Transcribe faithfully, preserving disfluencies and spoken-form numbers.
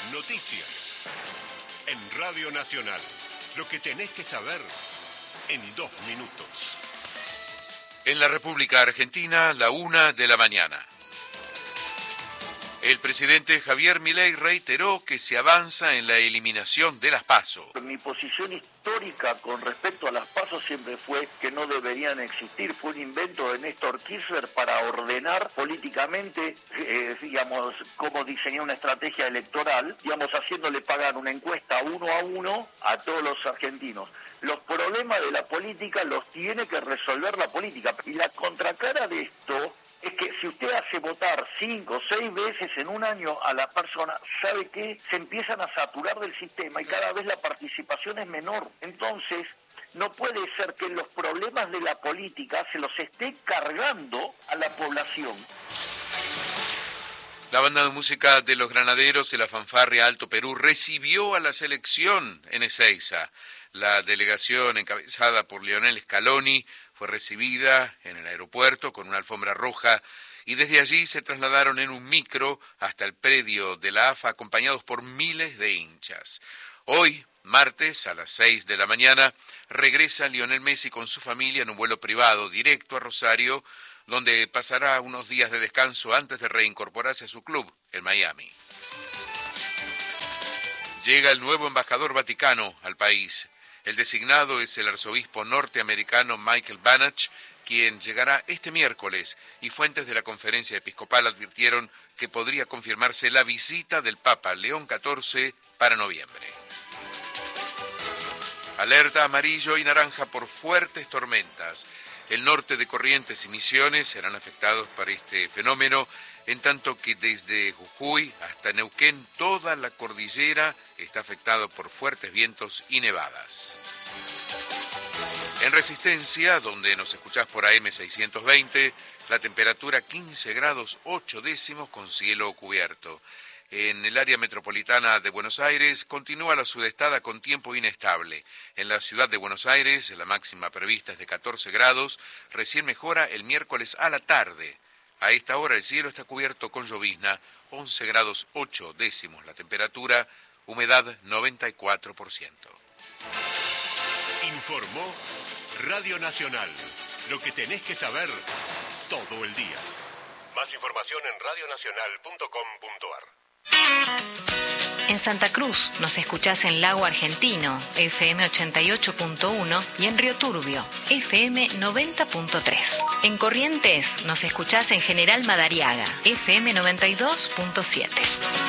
Noticias. En Radio Nacional. Lo que tenés que saber en dos minutos. En la República Argentina, la una de la mañana. El presidente Javier Milei reiteró que se avanza en la eliminación de las PASO. Mi posición histórica con respecto a las PASO siempre fue que no deberían existir. Fue un invento de Néstor Kirchner para ordenar políticamente, eh, digamos, cómo diseñar una estrategia electoral, digamos, haciéndole pagar una encuesta uno a uno a todos los argentinos. Los problemas de la política los tiene que resolver la política. Y la contracara de esto es que si usted hace votar cinco o seis veces en un año a la persona, ¿sabe qué? Se empiezan a saturar del sistema y cada vez la participación es menor. Entonces, no puede ser que los problemas de la política se los esté cargando a la población. La banda de música de los Granaderos de la Fanfarria Alto Perú recibió a la selección en Ezeiza. La delegación encabezada por Lionel Scaloni fue recibida en el aeropuerto con una alfombra roja y desde allí se trasladaron en un micro hasta el predio de la A F A acompañados por miles de hinchas. Hoy, martes, a las seis de la mañana, regresa Lionel Messi con su familia en un vuelo privado directo a Rosario, donde pasará unos días de descanso antes de reincorporarse a su club en Miami. Llega el nuevo embajador vaticano al país. El designado es el arzobispo norteamericano Michael Banach, quien llegará este miércoles, y fuentes de la conferencia episcopal advirtieron que podría confirmarse la visita del Papa León catorce para noviembre. Alerta amarillo y naranja por fuertes tormentas. El norte de Corrientes y Misiones serán afectados por este fenómeno, en tanto que desde Jujuy hasta Neuquén toda la cordillera está afectada por fuertes vientos y nevadas. En Resistencia, donde nos escuchás por A M seiscientos veinte, la temperatura quince grados ocho décimos con cielo cubierto. En el área metropolitana de Buenos Aires continúa la sudestada con tiempo inestable. En la ciudad de Buenos Aires la máxima prevista es de catorce grados, recién mejora el miércoles a la tarde. A esta hora el cielo está cubierto con llovizna, once grados ocho décimos la temperatura, humedad noventa y cuatro por ciento. Informó Radio Nacional. Lo que tenés que saber todo el día. Más información en radio nacional punto com punto a r. En Santa Cruz nos escuchás en Lago Argentino, F M ochenta y ocho punto uno, y en Río Turbio, F M noventa punto tres. En Corrientes nos escuchás en General Madariaga, F M noventa y dos punto siete.